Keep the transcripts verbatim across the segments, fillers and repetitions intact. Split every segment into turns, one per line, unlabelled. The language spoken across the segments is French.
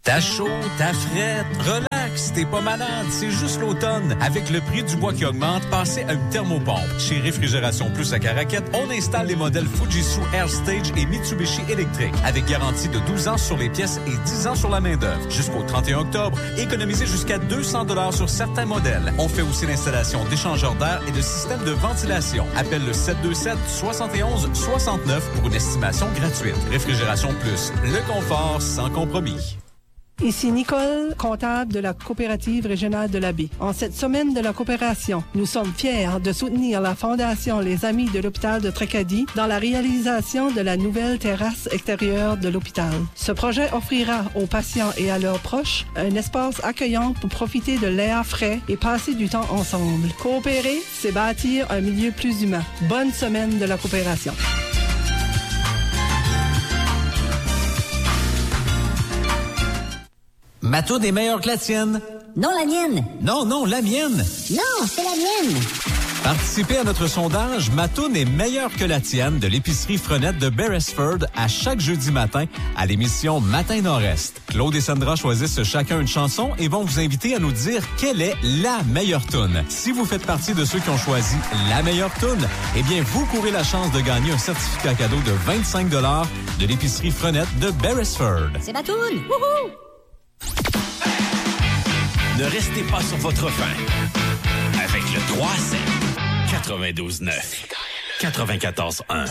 T'as chaud, t'as frette, relax, t'es pas malade, c'est juste l'automne. Avec le prix du bois qui augmente, passez à une thermopompe. Chez Réfrigération Plus à Caraquette, on installe les modèles Fujitsu Airstage et Mitsubishi électrique. Avec garantie de douze ans sur les pièces et dix ans sur la main-d'œuvre. Jusqu'au trente et un octobre, économisez jusqu'à deux cents dollars sur certains modèles. On fait aussi l'installation d'échangeurs d'air et de systèmes de ventilation. Appelle le sept deux sept, soix un un, six neuf pour une estimation gratuite. Réfrigération Plus, le confort sans compromis.
Ici Nicole, comptable de la coopérative régionale de la Baie. En cette semaine de la coopération, nous sommes fiers de soutenir la Fondation Les Amis de l'hôpital de Tracadie dans la réalisation de la nouvelle terrasse extérieure de l'hôpital. Ce projet offrira aux patients et à leurs proches un espace accueillant pour profiter de l'air frais et passer du temps ensemble. Coopérer, c'est bâtir un milieu plus humain. Bonne semaine de la coopération.
Ma toune est meilleure que la tienne.
Non, la mienne.
Non, non, la mienne.
Non, c'est la mienne.
Participez à notre sondage Ma toune est meilleure que la tienne de l'épicerie Frenette de Beresford à chaque jeudi matin à l'émission Matin Nord-Est. Claude et Sandra choisissent chacun une chanson et vont vous inviter à nous dire quelle est la meilleure toune. Si vous faites partie de ceux qui ont choisi la meilleure toune, eh bien, vous courez la chance de gagner un certificat cadeau de vingt-cinq dollars de l'épicerie Frenette de Beresford.
C'est ma toune. Wouhou!
Ne restez pas sur votre faim. Avec le trois sept, quatre-vingt-douze neuf, quatre-vingt-quatorze un.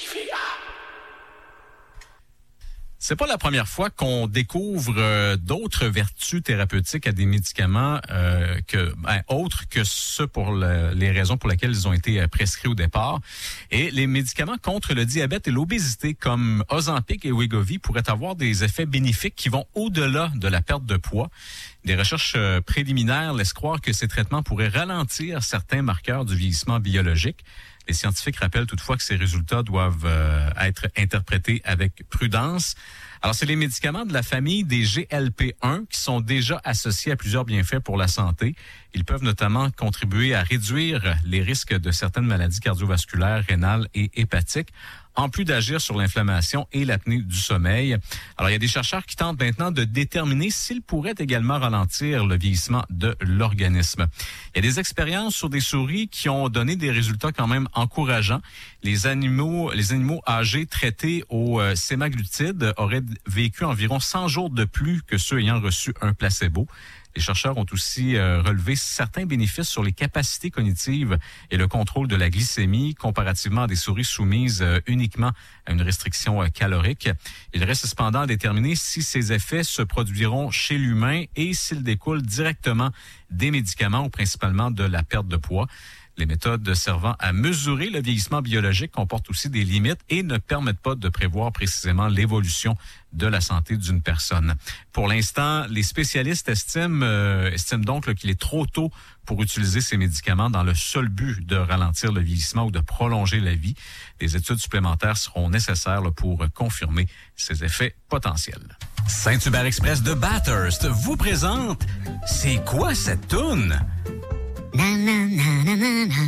C'est pas la première fois qu'on découvre euh, d'autres vertus thérapeutiques à des médicaments euh, que ben, autres que ceux pour le, les raisons pour lesquelles ils ont été euh, prescrits au départ. Et les médicaments contre le diabète et l'obésité comme Ozempic et Wegovy pourraient avoir des effets bénéfiques qui vont au-delà de la perte de poids. Des recherches euh, préliminaires laissent croire que ces traitements pourraient ralentir certains marqueurs du vieillissement biologique. Les scientifiques rappellent toutefois que ces résultats doivent euh, être interprétés avec prudence. Alors, c'est les médicaments de la famille des G L P un qui sont déjà associés à plusieurs bienfaits pour la santé. Ils peuvent notamment contribuer à réduire les risques de certaines maladies cardiovasculaires, rénales et hépatiques, en plus d'agir sur l'inflammation et l'apnée du sommeil. Alors, il y a des chercheurs qui tentent maintenant de déterminer s'ils pourraient également ralentir le vieillissement de l'organisme. Il y a des expériences sur des souris qui ont donné des résultats quand même encourageants. Les animaux, les animaux âgés traités au euh, sémaglutide auraient vécu environ cent jours de plus que ceux ayant reçu un placebo. Les chercheurs ont aussi euh, relevé certains bénéfices sur les capacités cognitives et le contrôle de la glycémie comparativement à des souris soumises euh, uniquement à une restriction euh, calorique. Il reste cependant à déterminer si ces effets se produiront chez l'humain et s'ils découlent directement des médicaments ou principalement de la perte de poids. Les méthodes servant à mesurer le vieillissement biologique comportent aussi des limites et ne permettent pas de prévoir précisément l'évolution de la santé d'une personne. Pour l'instant, les spécialistes estiment, euh, estiment donc là, qu'il est trop tôt pour utiliser ces médicaments dans le seul but de ralentir le vieillissement ou de prolonger la vie. Des études supplémentaires seront nécessaires là, pour confirmer ces effets potentiels. Saint-Hubert Express de Bathurst vous présente « C'est quoi cette toune? »
Na na na na na na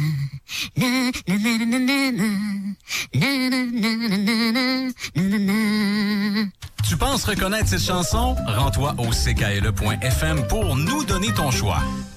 na na na na na na na na na na.
Tu penses reconnaître cette chanson? Rends-toi au C K L E point F M pour nous donner ton choix.